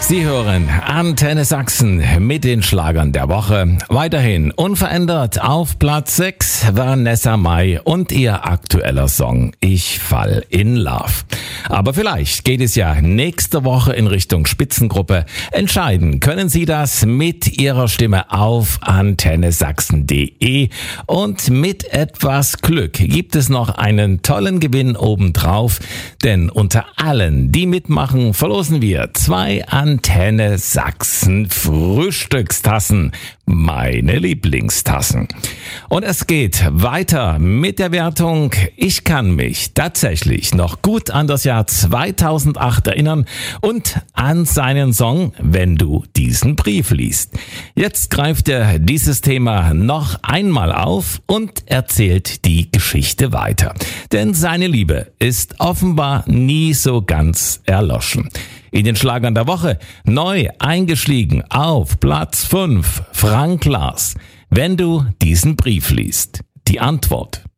Sie hören Antenne Sachsen mit den Schlagern der Woche. Weiterhin unverändert auf Platz 6 Vanessa Mai und ihr aktueller Song Ich fall in Love. Aber vielleicht geht es ja nächste Woche in Richtung Spitzengruppe. Entscheiden können Sie das mit Ihrer Stimme auf antennesachsen.de. Und mit etwas Glück gibt es noch einen tollen Gewinn obendrauf. Denn unter allen, die mitmachen, verlosen wir 2 Antenne Sachsen Frühstückstassen. Meine Lieblingstassen. Und es geht weiter mit der Wertung. Ich kann mich tatsächlich noch gut an das Jahr 2008 erinnern und an seinen Song Wenn du diesen Brief liest. Jetzt greift er dieses Thema noch einmal auf und erzählt die Geschichte weiter. Denn seine Liebe ist offenbar nie so ganz erloschen. In den Schlagern der Woche neu eingestiegen auf Platz 5 Frank Lars. Wenn du diesen Brief liest. Die Antwort.